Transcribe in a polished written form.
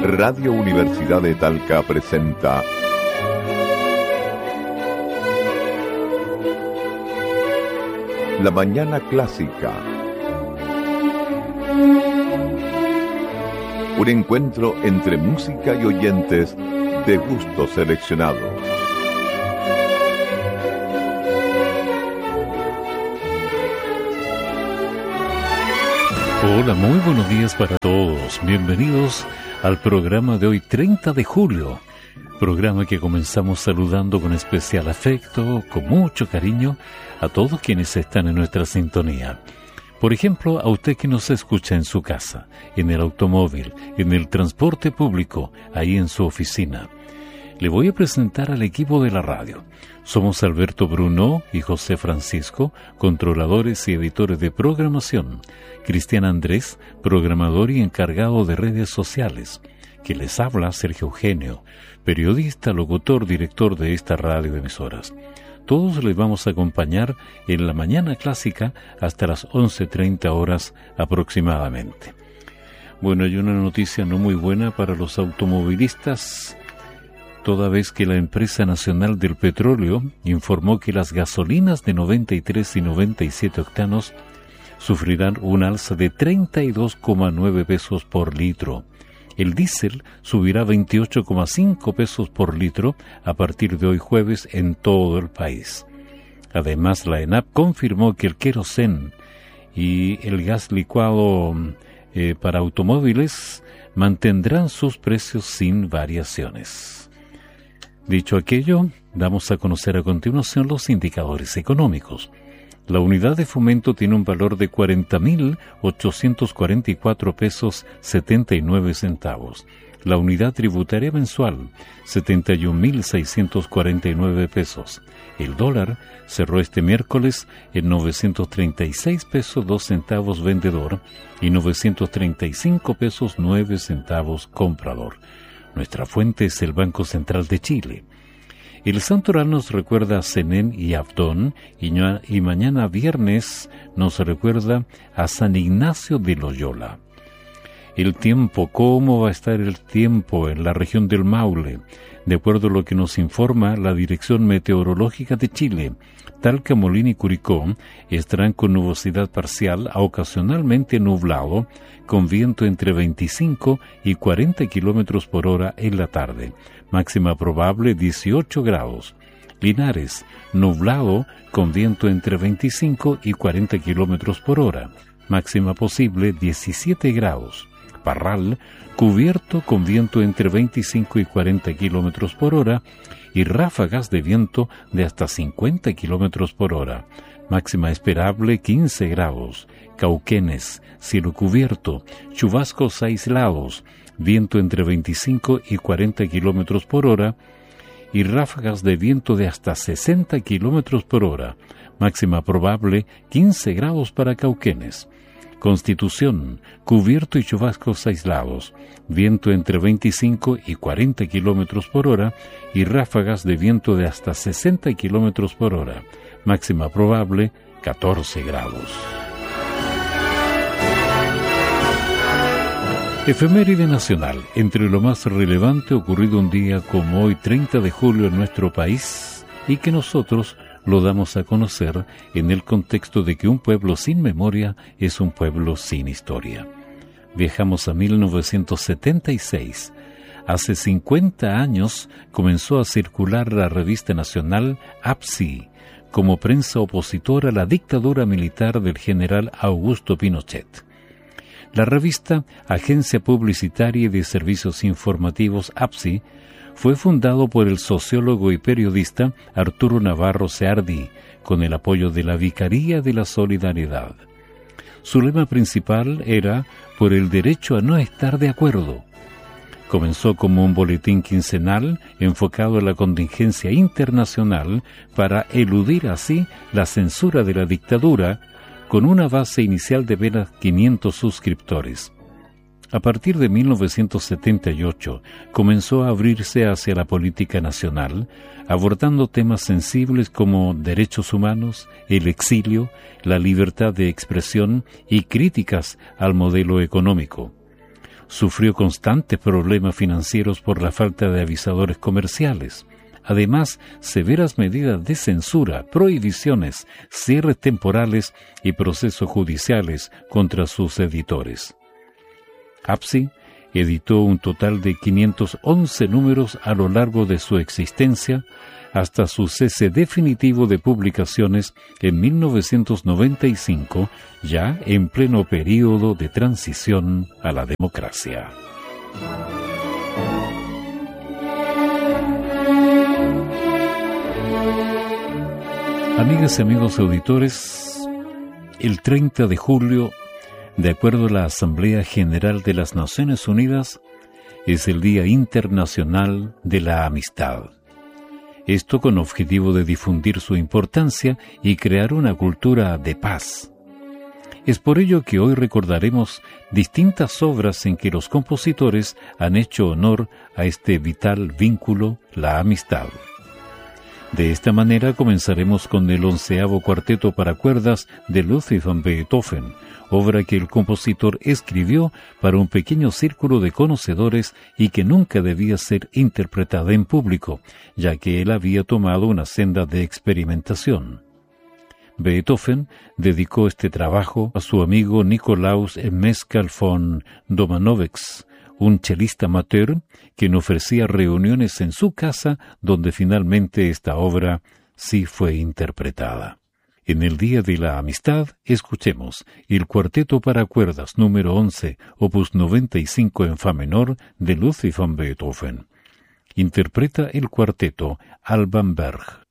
Radio Universidad de Talca presenta La Mañana Clásica. Un encuentro entre música y oyentes de gustos seleccionados. Hola, muy buenos días para todos. Bienvenidos al programa de hoy, 30 de julio. Programa que comenzamos saludando con especial afecto, con mucho cariño, a todos quienes están en nuestra sintonía. Por ejemplo, a usted que nos escucha en su casa, en el automóvil, en el transporte público, ahí en su oficina. Le voy a presentar al equipo de la radio. Somos Alberto Bruno y José Francisco, controladores y editores de programación. Cristian Andrés, programador y encargado de redes sociales. Que les habla Sergio Eugenio, periodista, locutor, director de esta radio de emisoras. Todos les vamos a acompañar en la mañana clásica hasta las 11:30 horas aproximadamente. Bueno, hay una noticia no muy buena para los automovilistas, toda vez que la Empresa Nacional del Petróleo informó que las gasolinas de 93 y 97 octanos sufrirán un alza de 32,9 pesos por litro. El diésel subirá 28,5 pesos por litro a partir de hoy jueves en todo el país. Además, la ENAP confirmó que el querosén y el gas licuado para automóviles mantendrán sus precios sin variaciones. Dicho aquello, damos a conocer a continuación los indicadores económicos. La unidad de fomento tiene un valor de 40.844 pesos 79 centavos. La unidad tributaria mensual, 71.649 pesos. El dólar cerró este miércoles en 936 pesos 2 centavos vendedor y 935 pesos 9 centavos comprador. Nuestra fuente es el Banco Central de Chile. El santo oral nos recuerda a Senén y Abdón, y mañana viernes nos recuerda a San Ignacio de Loyola. El tiempo, ¿cómo va a estar el tiempo en la región del Maule? De acuerdo a lo que nos informa la Dirección Meteorológica de Chile, Talca, Molina y Curicó estarán con nubosidad parcial a ocasionalmente nublado, con viento entre 25 y 40 kilómetros por hora en la tarde. Máxima probable 18 grados. Linares, nublado, con viento entre 25 y 40 kilómetros por hora. Máxima posible 17 grados. Parral, cubierto con viento entre 25 y 40 kilómetros por hora y ráfagas de viento de hasta 50 kilómetros por hora. Máxima esperable 15 grados. Cauquenes, cielo cubierto, chubascos aislados, viento entre 25 y 40 kilómetros por hora y ráfagas de viento de hasta 60 kilómetros por hora. Máxima probable 15 grados para Cauquenes. Constitución, cubierto y chubascos aislados, viento entre 25 y 40 kilómetros por hora y ráfagas de viento de hasta 60 kilómetros por hora. Máxima probable 14 grados. Efeméride nacional. Entre lo más relevante ocurrido un día como hoy, 30 de julio en nuestro país, y que nosotros lo damos a conocer en el contexto de que un pueblo sin memoria es un pueblo sin historia. Viajamos a 1976. Hace 50 años comenzó a circular la revista nacional APSI, como prensa opositora a la dictadura militar del general Augusto Pinochet. La revista Agencia Publicitaria y de Servicios Informativos APSI fue fundado por el sociólogo y periodista Arturo Navarro Ceardi, con el apoyo de la Vicaría de la Solidaridad. Su lema principal era por el derecho a no estar de acuerdo. Comenzó como un boletín quincenal enfocado a la contingencia internacional para eludir así la censura de la dictadura, con una base inicial de apenas 500 suscriptores. A partir de 1978 comenzó a abrirse hacia la política nacional, abordando temas sensibles como derechos humanos, el exilio, la libertad de expresión y críticas al modelo económico. sufrió constantes problemas financieros por la falta de avisadores comerciales. Además, severas medidas de censura, prohibiciones, cierres temporales y procesos judiciales contra sus editores. Apsi editó un total de 511 números a lo largo de su existencia, hasta su cese definitivo de publicaciones en 1995, ya en pleno período de transición a la democracia. Amigas y amigos auditores, el 30 de julio, de acuerdo a la Asamblea General de las Naciones Unidas, es el Día Internacional de la Amistad. Esto con objetivo de difundir su importancia y crear una cultura de paz. Es por ello que hoy recordaremos distintas obras en que los compositores han hecho honor a este vital vínculo, la amistad. De esta manera comenzaremos con el 11º cuarteto para cuerdas de Ludwig van Beethoven, obra que el compositor escribió para un pequeño círculo de conocedores y que nunca debía ser interpretada en público, ya que él había tomado una senda de experimentación. Beethoven dedicó este trabajo a su amigo Nikolaus Mescal von Domanovics, un chelista amateur, quien ofrecía reuniones en su casa, donde finalmente esta obra sí fue interpretada. En el Día de la Amistad, escuchemos el Cuarteto para Cuerdas número 11, opus 95 en fa menor, de Ludwig van Beethoven. Interpreta el cuarteto Alban Berg.